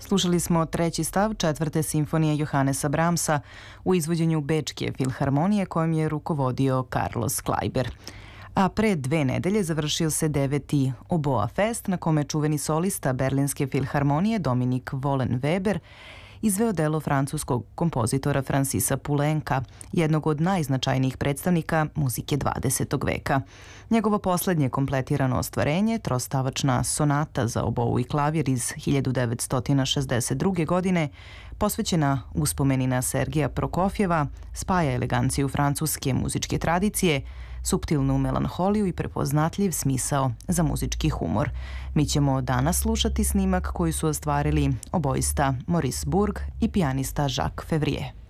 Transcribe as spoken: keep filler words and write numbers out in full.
Slušali smo treći stav četvrte simfonije Johanesa Brahmsa u izvođenju Bečke filharmonije kojom je rukovodio Carlos Kleiber. A pre dve nedelje završio se deveti Oboa Fest na kome čuveni solista Berlinske filharmonije Dominik Wollen-Weber izveo delo francuskog kompozitora Francisa Poulenca, jednog od najznačajnijih predstavnika muzike dvadesetog veka. Njegovo poslednje kompletirano ostvarenje, trostavačna sonata za obou i klavir iz hiljadu devetsto šezdeset druge. godine, posvećena uspomeni na Sergeja Prokofjeva, spaja eleganciju francuske muzičke tradicije, suptilnu melanholiju i prepoznatljiv smisao za muzički humor. Mi ćemo danas slušati snimak koji su ostvarili obojista Maurice Bourg i pijanista Jacques Février.